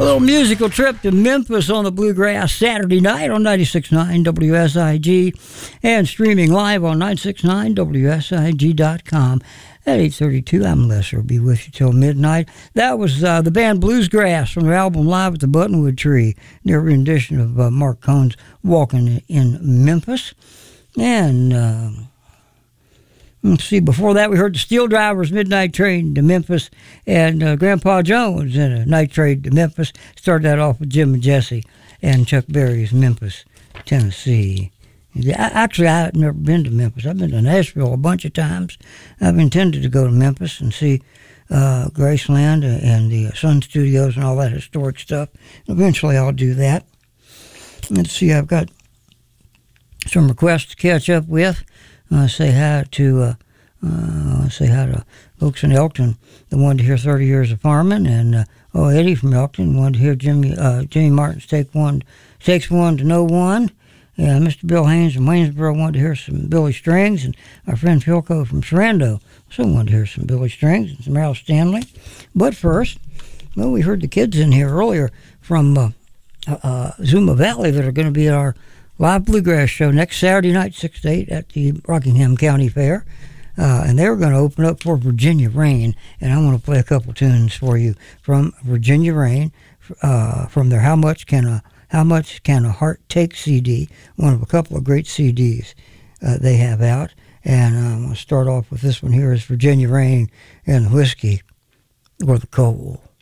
little musical trip to Memphis on the Bluegrass Saturday night on 96.9 WSIG and streaming live on 969WSIG.com. At 8:32, I'm Lesser. Be with you till midnight. That was the band Bluesgrass from their album Live at the Buttonwood Tree, their rendition of Mark Cohn's Walking in Memphis. And let's see, before that we heard the Steel Drivers' Midnight Train to Memphis, and Grandpa Jones in a night train to Memphis. Started that off with Jim and Jesse and Chuck Berry's Memphis, Tennessee. Actually, I've never been to Memphis. I've been to Nashville a bunch of times. I've intended to go to Memphis and see Graceland and the Sun Studios and all that historic stuff. Eventually, I'll do that. Let's see, I've got some requests to catch up with. Say hi to folks in Elkton that wanted to hear 30 Years of Farming, and Eddie from Elkton wanted to hear Jimmy Martin's Takes One to Know One. Yeah, Mr. Bill Haynes from Waynesboro wanted to hear some Billy Strings, and our friend Philco from Sarando also wanted to hear some Billy Strings and some Errol Stanley. But first, well, we heard the kids in here earlier from Zuma Valley that are going to be at our live bluegrass show next Saturday night, 6 to 8 at the Rockingham County Fair. And they were going to open up for Virginia Rain, and I want to play a couple tunes for you from Virginia Rain, from their How Much Can a Heart Take CD, one of a couple of great CDs they have out. And I'm going to start off with this one here is Virginia Rain and Whiskey or the Coal.